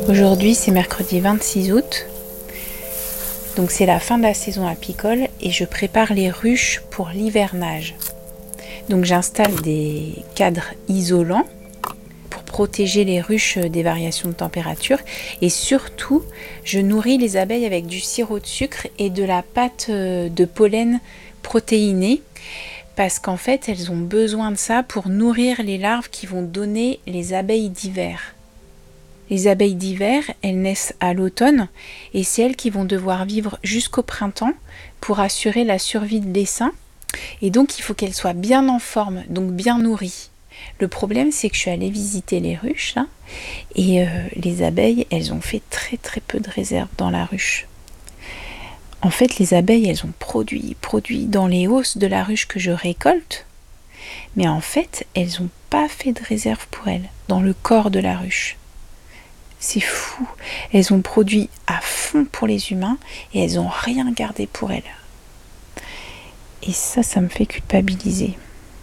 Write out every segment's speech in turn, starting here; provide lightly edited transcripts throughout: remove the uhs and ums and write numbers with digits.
Aujourd'hui, c'est mercredi 26 août, donc c'est la fin de la saison apicole et je prépare les ruches pour l'hivernage. Donc j'installe des cadres isolants pour protéger les ruches des variations de température et surtout, je nourris les abeilles avec du sirop de sucre et de la pâte de pollen protéinée parce qu'en fait, elles ont besoin de ça pour nourrir les larves qui vont donner les abeilles d'hiver. Les abeilles d'hiver, elles naissent à l'automne et c'est elles qui vont devoir vivre jusqu'au printemps pour assurer la survie de l'essaim. Et donc il faut qu'elles soient bien en forme, donc bien nourries. Le problème, c'est que je suis allée visiter les ruches là, et les abeilles, elles ont fait très très peu de réserve dans la ruche. En fait, les abeilles, elles ont produit dans les hausses de la ruche que je récolte, mais en fait, elles n'ont pas fait de réserve pour elles, dans le corps de la ruche. C'est fou, elles ont produit à fond pour les humains et elles n'ont rien gardé pour elles. Et ça me fait culpabiliser.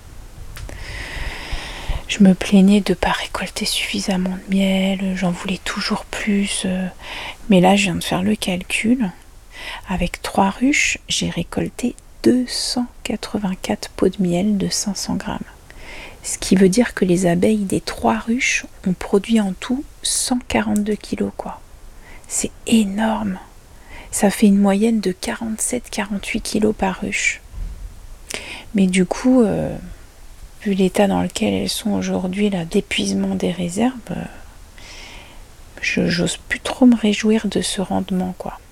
Je me plaignais de ne pas récolter suffisamment de miel, j'en voulais toujours plus. Mais là, je viens de faire le calcul. Avec 3 ruches, j'ai récolté 284 pots de miel de 500 grammes. Ce qui veut dire que les abeilles des 3 ruches ont produit en tout 142 kilos, quoi. C'est énorme. Ça fait une moyenne de 47-48 kilos par ruche. Mais du coup, vu l'état dans lequel elles sont aujourd'hui, là, d'épuisement des réserves, j'ose plus trop me réjouir de ce rendement, quoi.